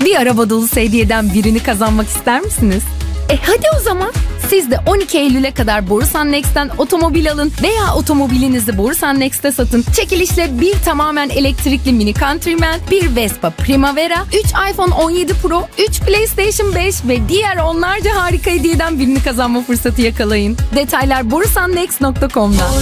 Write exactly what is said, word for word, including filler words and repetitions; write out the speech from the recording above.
Bir araba dolusu hediyeden birini kazanmak ister misiniz? E hadi o zaman. Siz de on iki Eylül'e kadar Borusan Next'ten otomobil alın veya otomobilinizi Borusan Next'te satın. Çekilişle bir tamamen elektrikli Mini Countryman, bir Vespa Primavera, üç iPhone on yedi Pro, üç PlayStation beş ve diğer onlarca harika hediyeden birini kazanma fırsatı yakalayın. Detaylar borusan next nokta com'da.